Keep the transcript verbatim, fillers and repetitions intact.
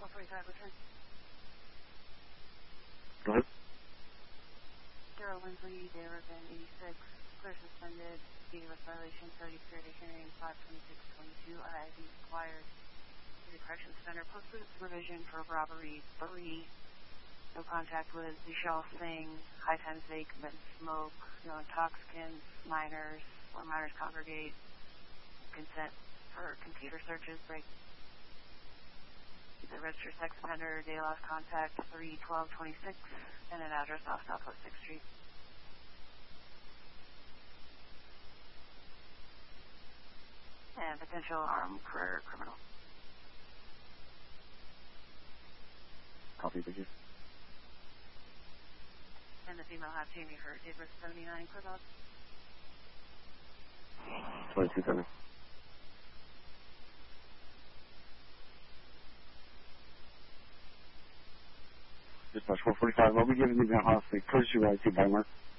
one forty-five, return. Go ahead. Sarah Winsley, day of event eighty-six, clear suspended, D U S violation, thirty period of hearing, five twenty-six twenty-two, I I D required. The corrections center posted supervision for robbery three. No contact with Vishal Singh, high times vape, and smoke, no intoxicants, minors, or minors congregate, consent for computer searches, break. The registered sex offender, day lost contact, three twelve twenty-six, and an address off Southwest sixth Street. And potential armed career criminal. Copy, thank you. And the female have Jamie Hurt, date birth seventy-nine, per dog. twenty-two seven. Dispatch four forty-five, I'll be giving the house a courtesy ride to Bymar.